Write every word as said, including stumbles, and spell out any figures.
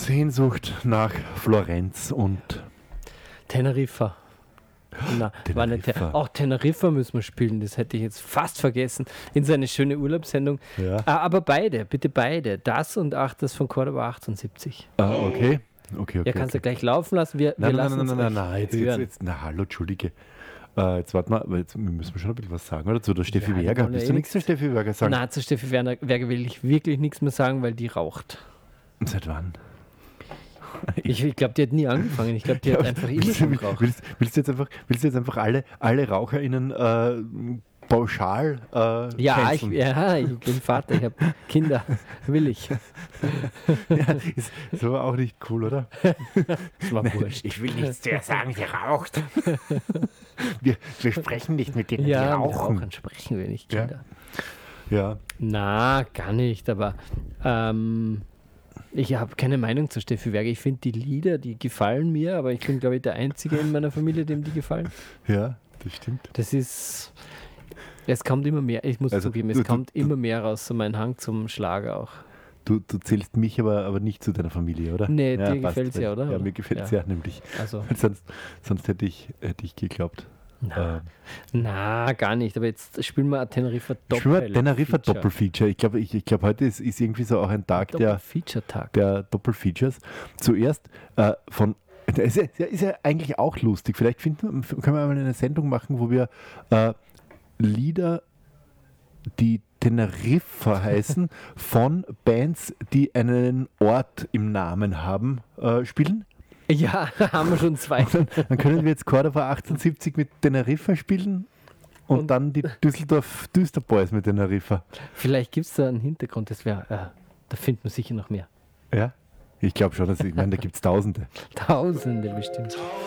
Sehnsucht nach Florenz und Teneriffa. Na, war nicht Te- Teneriffa. auch Teneriffa müssen wir spielen, das hätte ich jetzt fast vergessen. In so eine schöne Urlaubssendung. Ja. Ah, aber beide, bitte beide. Das und ach, das von Cordoba achtundsiebzig. Ah, okay. Okay, okay. Ja, kannst du okay. gleich laufen lassen. Wir, Nein, wir nein, lassen nein, uns nein, nein, euch nein, jetzt, jetzt, hören. jetzt, na hallo, Entschuldige. Äh, jetzt warten wir, aber jetzt müssen wir schon ein bisschen was sagen, oder? Zu der Steffi Ja, die Werger. wollen Willst ja du eh nichts zu Steffi Werger sagen? Na, zu Steffi Werner- Werger will ich wirklich nichts mehr sagen, weil die raucht. Und seit wann? Ich, ich glaube, die hat nie angefangen. Ich glaube, die hat einfach immer willst, schon du- geraucht. willst, willst du jetzt einfach, willst du jetzt einfach alle, alle RaucherInnen äh, pauschal äh, Ja, ich, canceln? ja, ich bin Vater, ich habe Kinder. Will ich. Ja, ist, ist aber auch nicht cool, oder? Das war wurscht. Ich will nichts zu ihr sagen, sie raucht. Wir, wir sprechen nicht mit denen, Ja, die mit rauchen. Rauchern sprechen wir nicht, Ja. Kinder. Ja. Na, gar nicht, aber ähm, ich habe keine Meinung zu Steffi Werger. Ich finde die Lieder, die gefallen mir, aber ich bin, glaube ich, der Einzige in meiner Familie, dem die gefallen. Ja, das stimmt. Das ist, es kommt immer mehr, ich muss Also, zugeben, du- es du- kommt du- immer mehr raus, so mein Hang zum Schlager auch. Du, du zählst mich aber, aber nicht zu deiner Familie, oder? Nee, dir passt. gefällt's ja, oder? Ja, mir gefällt es Ja. ja, nämlich. Also, Weil sonst, sonst hätte ich, hätte ich geglaubt. na, Äh, na, gar nicht, aber jetzt spielen wir ein Teneriffa ich spiele Doppel. Teneriffa Doppelfeature. Ich glaube, ich, ich glaub, heute ist, ist irgendwie so auch ein Tag der, Doppel-Feature-Tag. der Doppelfeatures. Zuerst äh, von. Das ist, ja, ist ja eigentlich auch lustig. Vielleicht finden, können wir mal eine Sendung machen, wo wir äh, Lieder, die Teneriffa heißen, von Bands, die einen Ort im Namen haben, äh, spielen. Ja, haben wir schon zwei. Dann, dann können wir jetzt Cordoba achtundsiebzig mit Teneriffa spielen und, Und- dann die Düsseldorf Düsterboys mit Teneriffa. Vielleicht gibt es da einen Hintergrund, das wäre, äh, da findet man sicher noch mehr. Ja? Ich glaube schon, dass ich meine, da gibt es Tausende. Tausende bestimmt.